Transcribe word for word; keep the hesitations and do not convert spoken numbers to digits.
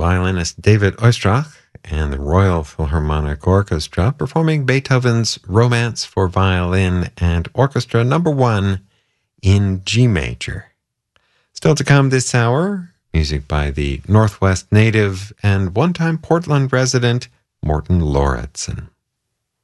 violinist David Oistrakh and the Royal Philharmonic Orchestra performing Beethoven's Romance for Violin and Orchestra number one in G major. Still to come this hour, music by the Northwest native and one-time Portland resident Morton Lauritsen.